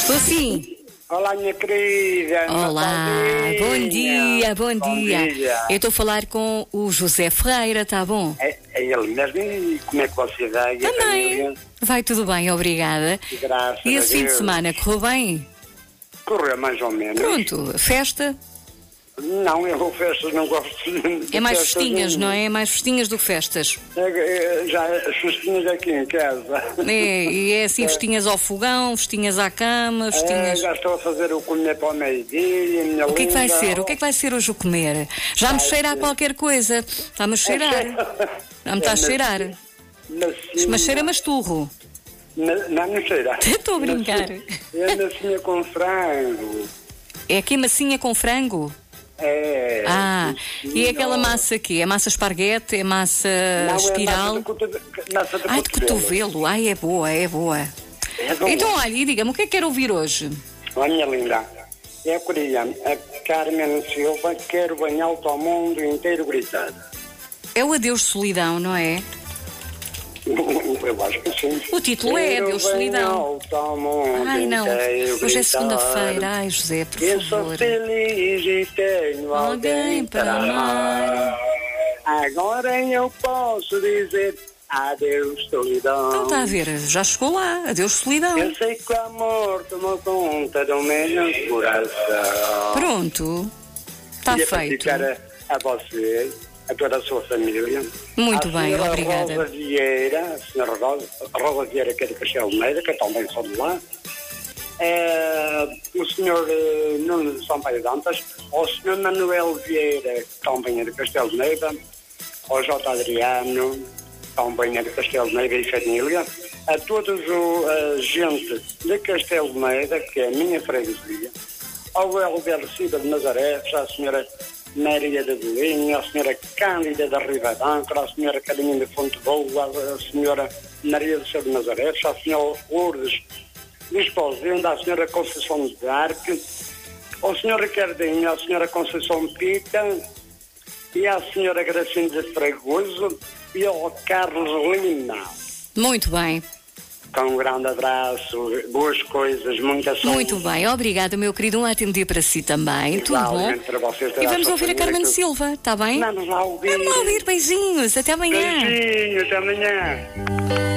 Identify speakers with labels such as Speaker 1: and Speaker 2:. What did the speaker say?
Speaker 1: Estou sim.
Speaker 2: Olá, minha querida.
Speaker 1: Olá, bom dia.
Speaker 2: Bom dia.
Speaker 1: Eu estou a falar com o José Ferreira, tá bom?
Speaker 2: É ele mesmo. E como é que você vai?
Speaker 1: Também. Vai tudo bem, obrigada.
Speaker 2: Graças
Speaker 1: E
Speaker 2: a
Speaker 1: esse fim de
Speaker 2: Deus.
Speaker 1: semana correu bem?
Speaker 2: Correu mais ou menos.
Speaker 1: Pronto, festa?
Speaker 2: Não, eu festas não gosto de
Speaker 1: É mais
Speaker 2: festas
Speaker 1: festinhas, não
Speaker 2: nenhumas.
Speaker 1: é? É mais festinhas do que festas.
Speaker 2: Já as festinhas aqui em casa.
Speaker 1: E é assim, festinhas ao fogão, festinhas à cama, festinhas...
Speaker 2: Já estou a fazer o comer para o meio-dia. Minha
Speaker 1: O que é que vai
Speaker 2: linda.
Speaker 1: ser? O que é que vai ser hoje o comer? Já me cheira a qualquer coisa. Está-me a cheirar. Já me está a cheirar. Mas cheira-me a esturro.
Speaker 2: Não cheira.
Speaker 1: Estou a brincar.
Speaker 2: É massinha com frango.
Speaker 1: É aqui massinha com frango?
Speaker 2: É.
Speaker 1: E é aquela massa aqui? É massa esparguete? É massa espiral?
Speaker 2: Massa de
Speaker 1: Ai, de cotovelo. Ai, é boa, é boa.
Speaker 2: É bom.
Speaker 1: Então, olha, e diga-me, o que é que quer ouvir hoje?
Speaker 2: Olha, minha linda, eu queria a Carmen Silva, quero banhar-te ao mundo inteiro gritado.
Speaker 1: É o Adeus Solidão, não é?
Speaker 2: Eu acho que sim.
Speaker 1: O título é Adeus Solidão.
Speaker 2: Banhar-te ao mundo
Speaker 1: Ai, não.
Speaker 2: inteiro
Speaker 1: Hoje é
Speaker 2: gritado.
Speaker 1: segunda-feira. Ai, José, por
Speaker 2: Eu sou
Speaker 1: favor.
Speaker 2: feliz e tenho alguém para amar. Agora eu posso dizer adeus, solidão.
Speaker 1: Então está a ver, já chegou lá. Adeus Solidão.
Speaker 2: Eu sei que o amor tomou conta do meu coração.
Speaker 1: Pronto. Está
Speaker 2: Queria
Speaker 1: feito.
Speaker 2: praticar a você, a toda a sua família.
Speaker 1: Muito bem,
Speaker 2: senhora
Speaker 1: obrigada.
Speaker 2: Rosa Vieira, a senhora Rosa Vieira, que é de Castelo de Meira, que eu também sou de lá. O senhor Nuno de Sampaio Dantas, ao senhor Manuel Vieira, que também é de Castelo de Meira, ao J. Adriano, também é de Castelo de Meira e família, a toda a gente de Castelo de Meira, que é a minha freguesia, ao Helder Silva de Nazaré, à senhora Maria da Bolinha, à senhora Cândida da Ribadãncora, à senhora Carinha de Fonte Boa, à senhora Maria do Céu de Nazaré, à senhora Lourdes de Esposenda, à senhora Conceição de Arque, ao senhor Ricardinho, à senhora Conceição Pita e à senhora Gracinha de Fragoso e ao Carlos Lima.
Speaker 1: Muito bem.
Speaker 2: Com um grande abraço, boas coisas, muita saúde.
Speaker 1: Muito bem, obrigada, meu querido. Um ótimo dia para si também. Tudo bom?
Speaker 2: Igualmente para vocês,
Speaker 1: E vamos ouvir a Carmen Silva, está bem?
Speaker 2: Vamos lá ouvir.
Speaker 1: Vamos lá ouvir. Beijinhos. Até amanhã.
Speaker 2: Beijinhos, até amanhã.